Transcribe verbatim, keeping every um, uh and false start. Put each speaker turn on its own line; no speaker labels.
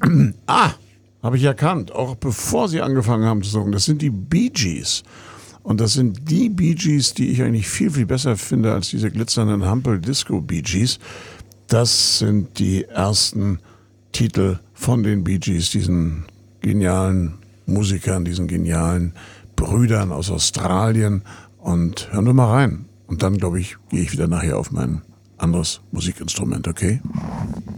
Ah, habe ich erkannt, auch bevor sie angefangen haben zu singen. Das sind die Bee Gees. Und das sind die Bee Gees, die ich eigentlich viel, viel besser finde als diese glitzernden Hampel-Disco Bee Gees. Das sind die ersten Titel von den Bee Gees, diesen genialen Musikern, diesen genialen Brüdern aus Australien. Und hören wir mal rein. Und dann, glaube ich, gehe ich wieder nachher auf mein anderes Musikinstrument, okay?